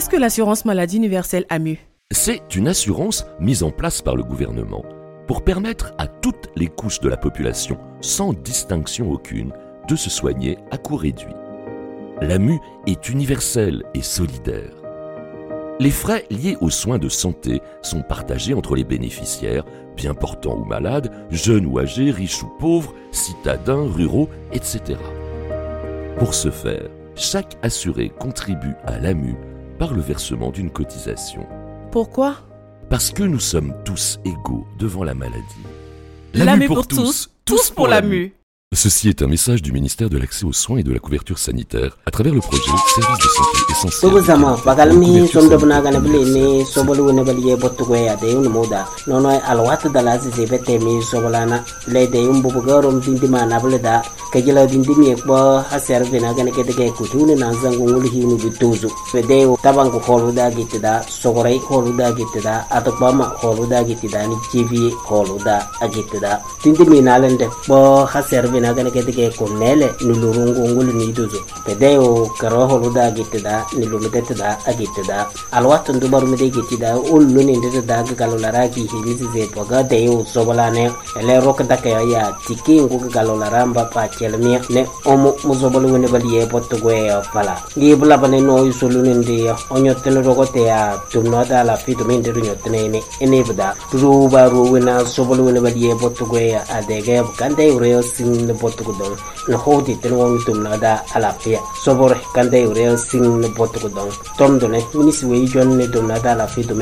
Qu'est-ce que l'assurance maladie universelle AMU? C'est une assurance mise en place par le gouvernement pour permettre à toutes les couches de la population, sans distinction aucune, de se soigner à coût réduit. L'AMU est universelle et solidaire. Les frais liés aux soins de santé sont partagés entre les bénéficiaires, bien portants ou malades, jeunes ou âgés, riches ou pauvres, citadins, ruraux, etc. Pour ce faire, chaque assuré contribue à l'AMU par le versement d'une cotisation. Pourquoi? Parce que nous sommes tous égaux devant la maladie. L'AMU pour tous, tous pour l'AMU. Ceci est un message du ministère de l'Accès aux soins et de la couverture sanitaire à travers le projet Service de santé essentiel. Tugusama bagalmi sondo bunagana bilini sobolu nebaliye bottugo ya de moda nono alwat dalazi zebete mi sobolana le de umbugorom dindima nableda kajila dindimi ekbo haser binagana kedege kutune nanzangu nguli hinu bituzu fede tabangu holuda gitida sogorai holuda gitida atopama holuda gitida ni jivi holuda agitida dindimi nalende bo haser binagana kedege konele nulurungu nguli niduzu fede karo holuda gitida nilumedetida agitida alwat ndubaru mede gitida ulluni ndeda galolaraki hilizi zepoga de sobolane ele rokda ya tiki ngu galolaramba pa kelmi ne omo muzobolu wene baliye potgo ya pala ngibula bane no isoluni ndi onyotene rogote ya tumnoda la fitu minde nyotene ne enebda ruba ruwena sobolu wene baliye potgo ya adege kande ureo sin ne potgo don no hodi tenwo tumnoda ala pia sobor kande ureo sin ne potgo don tomdone minisi we jonne tumnoda la fitu